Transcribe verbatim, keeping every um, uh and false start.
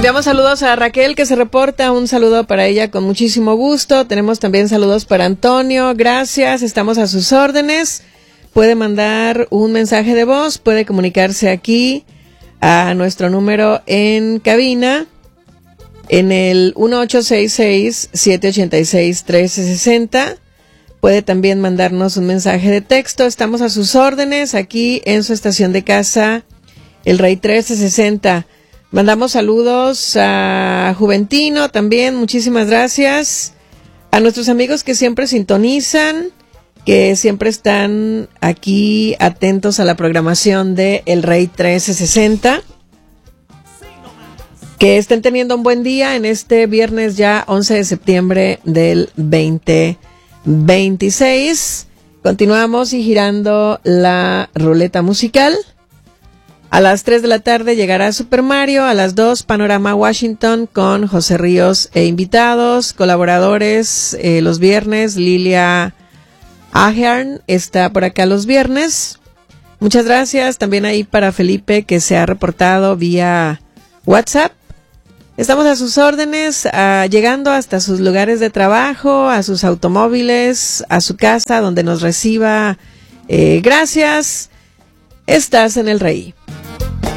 Enviamos saludos a Raquel, que se reporta. Un saludo para ella con muchísimo gusto. Tenemos también saludos para Antonio. Gracias, estamos a sus órdenes. Puede mandar un mensaje de voz, puede comunicarse aquí a nuestro número en cabina en el uno ocho seis seis, siete ocho seis, uno tres seis cero. Puede también mandarnos un mensaje de texto. Estamos a sus órdenes aquí en su estación de casa, El Rey trece sesenta. Mandamos saludos a Juventino también, muchísimas gracias. A nuestros amigos que siempre sintonizan, que siempre están aquí atentos a la programación de El Rey trece sesenta. Que estén teniendo un buen día en este viernes ya once de septiembre del veinte veintiséis. Continuamos y girando la ruleta musical. A las tres de la tarde llegará Super Mario, a las dos Panorama Washington con José Ríos e invitados, colaboradores eh, los viernes. Lilia Ahern está por acá los viernes. Muchas gracias también ahí para Felipe, que se ha reportado vía WhatsApp. Estamos a sus órdenes, uh, llegando hasta sus lugares de trabajo, a sus automóviles, a su casa donde nos reciba. Eh, gracias. Estás en El Rey.